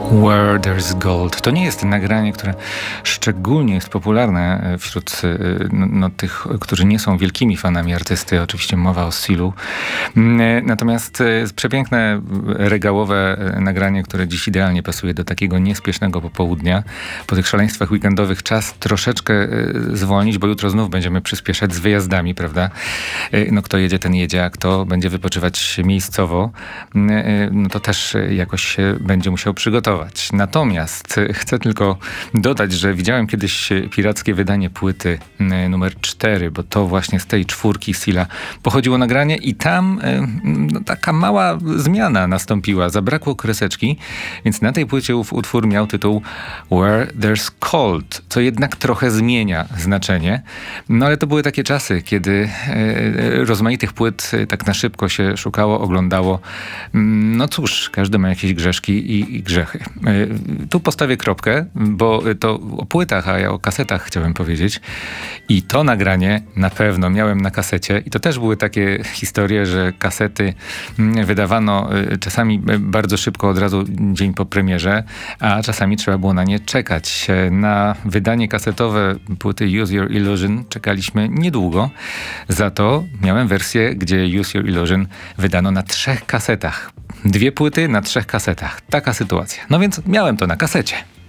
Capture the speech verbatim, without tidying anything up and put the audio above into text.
Where There's Gold. To nie jest nagranie, które szczególnie jest popularne wśród no, no, tych, którzy nie są wielkimi fanami artysty. Oczywiście mowa o Silu. Natomiast jest przepiękne, regałowe nagranie, które dziś idealnie pasuje do takiego niespiesznego popołudnia. Po tych szaleństwach weekendowych czas troszeczkę zwolnić, bo jutro znów będziemy przyspieszać z wyjazdami, prawda? No kto jedzie, ten jedzie, a kto będzie wypoczywać miejscowo, no to też jakoś się będzie musiał przygotować. Natomiast chcę tylko dodać, że widziałem kiedyś pirackie wydanie płyty numer cztery, bo to właśnie z tej czwórki Sila pochodziło nagranie i tam no, taka mała zmiana nastąpiła. Zabrakło kreseczki, więc na tej płycie ów utwór miał tytuł Where There's Cold, co jednak trochę zmienia znaczenie. No ale to były takie czasy, kiedy rozmaitych płyt tak na szybko się szukało, oglądało. No cóż, każdy ma jakieś grzeszki i, i grzechy. Tu postawię kropkę, bo to o płytach, a ja o kasetach chciałem powiedzieć. I to nagranie na pewno miałem na kasecie. I to też były takie historie, że kasety wydawano czasami bardzo szybko, od razu dzień po premierze, a czasami trzeba było na nie czekać. Na wydanie kasetowe płyty Use Your Illusion czekaliśmy niedługo. Za to miałem wersję, gdzie Use Your Illusion wydano na trzech kasetach. Dwie płyty na trzech kasetach. Taka sytuacja. No więc miałem to na kasecie.